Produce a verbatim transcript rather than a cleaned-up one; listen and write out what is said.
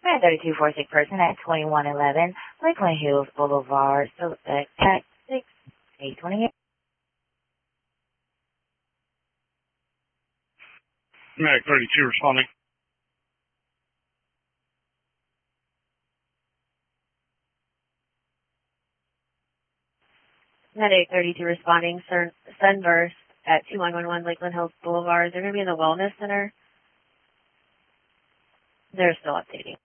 nine thirty-two four sick person at twenty-one eleven Lakeland Hills Boulevard, suspect at six eight twenty-eight. Medic thirty-two responding. Medic thirty-two responding. Sun, Sunburst at two one one one Lakeland Hills Boulevard. They're going to be in the Wellness Center. They're still updating.